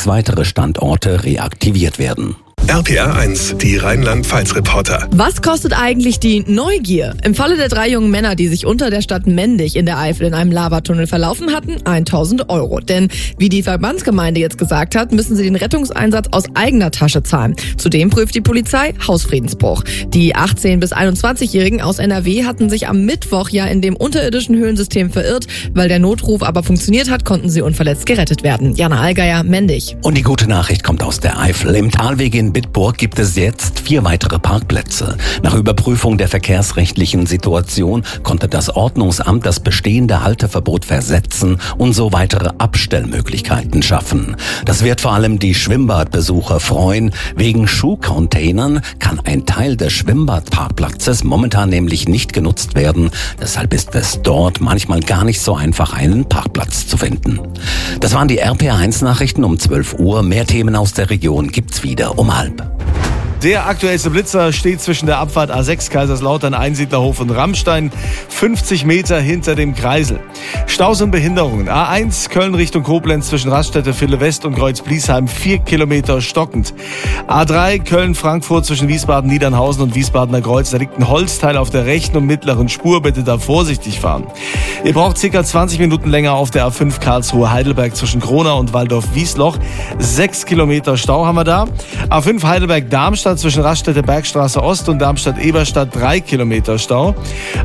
6 weitere Standorte reaktiviert werden. RPR 1, die Rheinland-Pfalz-Reporter. Was kostet eigentlich die Neugier? Im Falle der 3 jungen Männer, die sich unter der Stadt Mendig in der Eifel in einem Lavatunnel verlaufen hatten, 1.000 €. Denn wie die Verbandsgemeinde jetzt gesagt hat, müssen sie den Rettungseinsatz aus eigener Tasche zahlen. Zudem prüft die Polizei Hausfriedensbruch. Die 18- bis 21-Jährigen aus NRW hatten sich am Mittwoch ja in dem unterirdischen Höhlensystem verirrt. Weil der Notruf aber funktioniert hat, konnten sie unverletzt gerettet werden. Jana Allgeier, Mendig. Und die gute Nachricht kommt aus der Eifel. Im Talweg in Bitburg gibt es jetzt 4 weitere Parkplätze. Nach Überprüfung der verkehrsrechtlichen Situation konnte das Ordnungsamt das bestehende Halteverbot versetzen und so weitere Abstellmöglichkeiten schaffen. Das wird vor allem die Schwimmbadbesucher freuen. Wegen Schuhcontainern kann ein Teil des Schwimmbadparkplatzes momentan nämlich nicht genutzt werden. Deshalb ist es dort manchmal gar nicht so einfach, einen Parkplatz zu finden. Das waren die RPR 1 Nachrichten um 12 Uhr. Mehr Themen aus der Region gibt's wieder um 12:30. Der aktuellste Blitzer steht zwischen der Abfahrt A6 Kaiserslautern, Einsiedlerhof und Rammstein, 50 Meter hinter dem Kreisel. Staus und Behinderungen. A1 Köln Richtung Koblenz zwischen Raststätte, Ville West und Kreuz-Bliesheim 4 Kilometer stockend. A3 Köln-Frankfurt zwischen Wiesbaden-Niedernhausen und Wiesbadener Kreuz. Da liegt ein Holzteil auf der rechten und mittleren Spur. Bitte da vorsichtig fahren. Ihr braucht ca. 20 Minuten länger auf der A5 Karlsruhe-Heidelberg zwischen Kronau und Waldorf-Wiesloch. 6 Kilometer Stau haben wir da. A5 Heidelberg-Darmstadt zwischen Raststätte Bergstraße Ost und Darmstadt-Eberstadt 3 Kilometer Stau.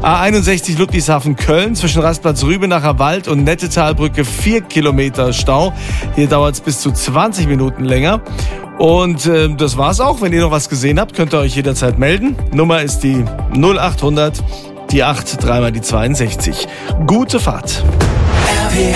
A61 Ludwigshafen-Köln zwischen Rastplatz Rübenacher Wald und Nettetalbrücke 4 Kilometer Stau. Hier dauert es bis zu 20 Minuten länger. Und das war's auch. Wenn ihr noch was gesehen habt, könnt ihr euch jederzeit melden. Nummer ist die 0800 die 8 3 die 62. Gute Fahrt. RPR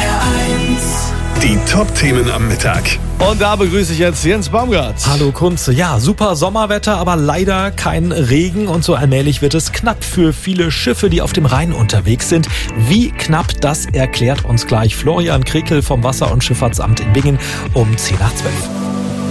1, die Top-Themen am Mittag. Und da begrüße ich jetzt Jens Baumgart. Hallo Kunze. Ja, super Sommerwetter, aber leider kein Regen und so allmählich wird es knapp für viele Schiffe, die auf dem Rhein unterwegs sind. Wie knapp, das erklärt uns gleich Florian Krekel vom Wasser- und Schifffahrtsamt in Bingen um 10 nach 12.